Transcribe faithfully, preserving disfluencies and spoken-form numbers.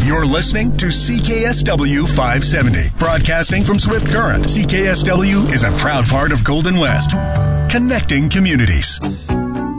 You're listening to C K S W five seventy, broadcasting from Swift Current. C K S W is a proud part of Golden West, connecting communities.